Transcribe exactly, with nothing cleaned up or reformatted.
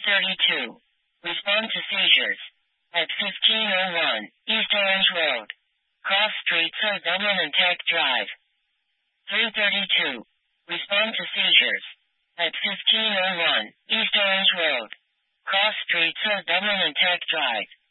thirty-two. Respond to seizures. At fifteen oh one, East Orange Road. Cross streets of Dublin and Tech Drive. three thirty-two. Respond to seizures. At fifteen oh one, East Orange Road. Cross streets of Dublin and Tech Drive.